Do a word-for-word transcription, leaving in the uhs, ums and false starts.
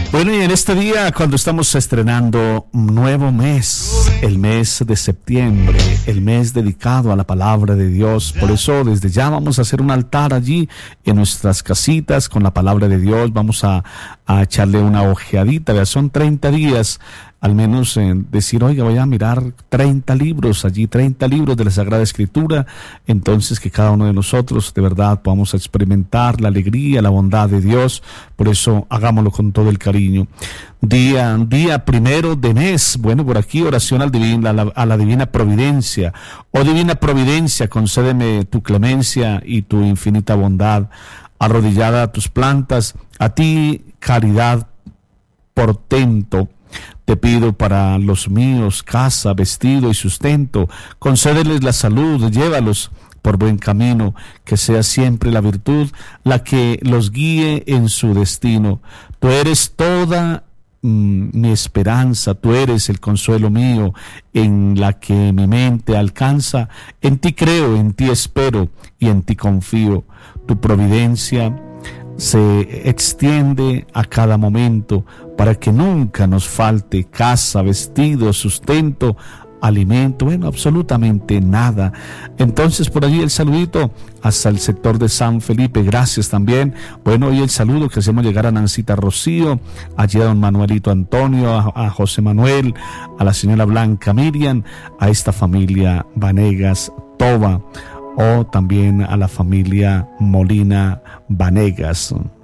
Bueno, y en este día, cuando estamos estrenando un nuevo mes, el mes de septiembre, el mes dedicado a la palabra de Dios, por eso desde ya vamos a hacer un altar allí en nuestras casitas con la palabra de Dios. Vamos a, a echarle una ojeadita, ya son treinta días, al menos eh, decir, oiga, voy a mirar treinta libros allí, treinta libros de la Sagrada Escritura, entonces que cada uno de nosotros de verdad podamos experimentar la alegría, la bondad de Dios. Por eso hagámoslo con todo el cariño. Día, día primero de mes, bueno, por aquí oración al divin, a, la, a la divina providencia. Oh divina providencia, concédeme tu clemencia y tu infinita bondad. Arrodillada a tus plantas, a ti caridad portento, te pido para los míos casa, vestido y sustento. Concédeles la salud, llévalos por buen camino, que sea siempre la virtud la que los guíe en su destino. Tú eres toda mm, mi esperanza, tú eres el consuelo mío, en la que mi mente alcanza. En ti creo, en ti espero y en ti confío. Tu providencia se extiende a cada momento para que nunca nos falte casa, vestido, sustento, alimento, bueno, absolutamente nada. Entonces por allí el saludito hasta el sector de San Felipe, gracias también. Bueno, y el saludo que hacemos llegar a Nancita Rocío, allí a don Manuelito Antonio, a, a José Manuel, a la señora Blanca Miriam, a esta familia Vanegas Toba, o también a la familia Molina Vanegas.